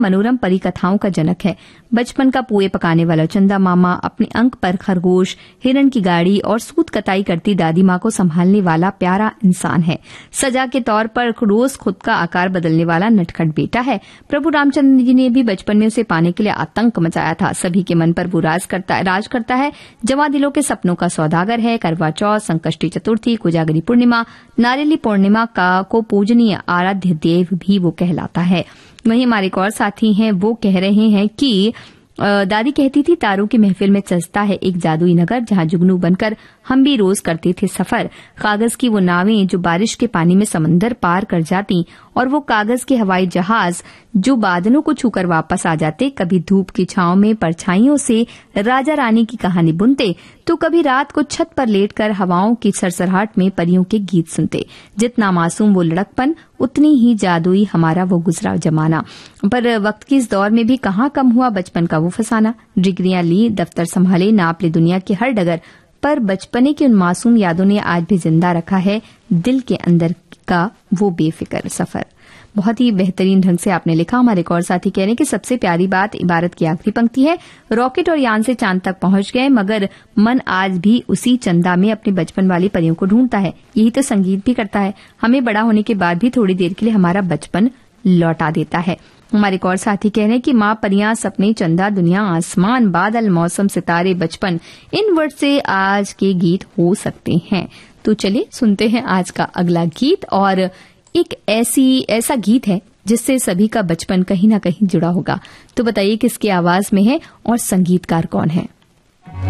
मनोरम परी कथाओं का जनक है। बचपन का पुए पकाने वाला चंदा मामा, अपने अंक पर खरगोश, हिरण की गाड़ी और सूत कताई करती दादी माँ को संभालने वाला प्यारा इंसान है। सजा के तौर पर रोज खुद का आकार बदलने वाला नटखट बेटा है। प्रभु रामचंद्र जी ने भी बचपन में उसे पाने के लिए आतंक मचाया था। सभी के मन पर वो राज करता है। जवां दिलों के सपनों का सौदागर है। करवा चौथ, संकष्टी चतुर्थी, कोजागरी पूर्णिमा, नारियली पूर्णिमा को पूजनीय आराध्य देव भी वो कहलाता है। वहीं हमारे एक और साथी हैं, वो कह रहे हैं कि दादी कहती थी तारों की महफिल में सजता है एक जादुई नगर, जहां जुगनू बनकर हम भी रोज करते थे सफर। कागज की वो नावें जो बारिश के पानी में समंदर पार कर जाती, और वो कागज के हवाई जहाज जो बादलों को छूकर वापस आ जाते। कभी धूप की छांव में परछाइयों से राजा रानी की कहानी बुनते, तो कभी रात को छत पर लेटकर हवाओं की सरसराहट में परियों के गीत सुनते। जितना मासूम वो लड़कपन, उतनी ही जादुई हमारा वो गुजरा जमाना। पर वक्त की इस दौर में भी कहाँ कम हुआ बचपन का वो फसाना। डिग्रियां ली, दफ्तर संभाले, नाप ले दुनिया की हर डगर, पर बचपने की उन मासूम यादों ने आज भी जिंदा रखा है दिल के अंदर का वो बेफिक्र सफर। बहुत ही बेहतरीन ढंग से आपने लिखा। हमारे एक और साथी कह रहे हैं कि सबसे प्यारी बात इबारत की आखिरी पंक्ति है, रॉकेट और यान से चांद तक पहुंच गए, मगर मन आज भी उसी चंदा में अपने बचपन वाली परियों को ढूंढता है। यही तो संगीत भी करता है, हमें बड़ा होने के बाद भी थोड़ी देर के लिए हमारा बचपन लौटा देता है। हमारे एक और साथी कह रहे हैं कि माँ, परियां, सपने, चंदा, दुनिया, आसमान, बादल, मौसम, सितारे, बचपन, इन वर्ड से आज के गीत हो सकते हैं। तो चलिए सुनते हैं आज का अगला गीत, और एक ऐसा गीत है जिससे सभी का बचपन कहीं ना कहीं जुड़ा होगा। तो बताइए किसकी आवाज में है और संगीतकार कौन है।